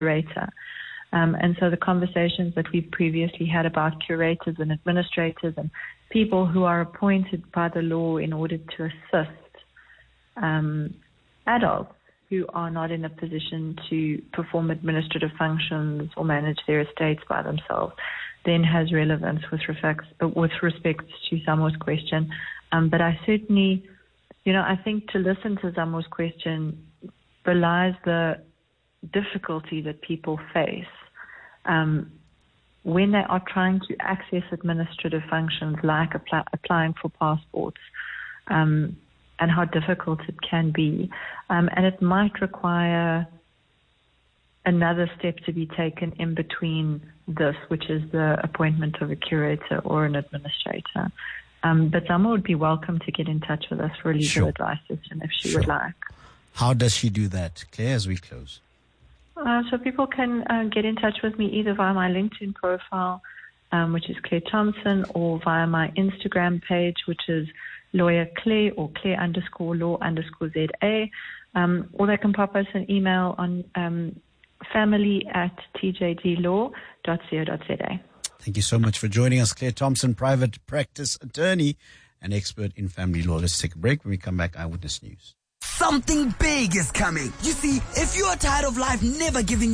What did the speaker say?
curator. And so the conversations that we've previously had about curators and administrators and people who are appointed by the law in order to assist adults who are not in a position to perform administrative functions or manage their estates by themselves, then has relevance with respect to Zamo's question. But I certainly, I think to listen to Zamo's question belies the difficulty that people face when they are trying to access administrative functions like applying for passports, and how difficult it can be. And it might require another step to be taken in between this, which is the appointment of a curator or an administrator. But Zamo would be welcome to get in touch with us for a legal advice session if she would like. How does she do that, Claire, as we close? So people can get in touch with me either via my LinkedIn profile, which is Claire Thompson, or via my Instagram page, which is Lawyer Claire, or Claire_law_ZA. Or they can pop us an email on family@tjdlaw.co.za. Thank you so much for joining us, Claire Thompson, private practice attorney and expert in family law. Let's take a break. When we come back, Eyewitness News. Something big is coming. You see, if you are tired of life never giving